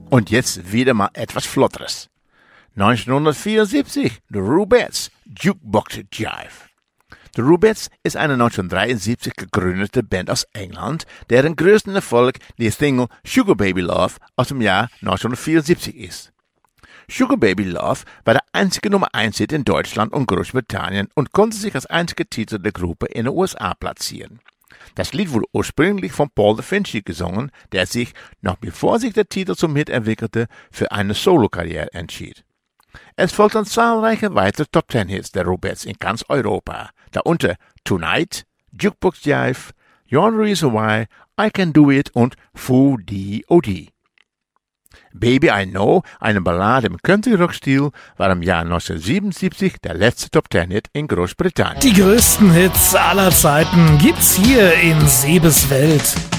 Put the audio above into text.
Und jetzt wieder mal etwas Flotteres. 1974, The Rubettes, Jukebox Jive. The Rubettes ist eine 1973 gegründete Band aus England, deren größten Erfolg die Single Sugar Baby Love aus dem Jahr 1974 ist. Sugar Baby Love war der einzige Nummer 1 Hit in Deutschland und Großbritannien und konnte sich als einziger Titel der Gruppe in den USA platzieren. Das Lied wurde ursprünglich von Paul DaVinci gesungen, der sich, noch bevor sich der Titel zum Hit entwickelte, für eine Solokarriere entschied. Es folgten zahlreiche weitere Top-10-Hits der Rubettes in ganz Europa, darunter Tonight, Jukebox Jive, You're the Reason Why, I Can Do It und Foo D.O.D. Baby I Know, eine Ballade im Country-Rock-Stil, war im Jahr 1977 der letzte Top-10-Hit in Großbritannien. Die größten Hits aller Zeiten gibt's hier in Sebes Welt.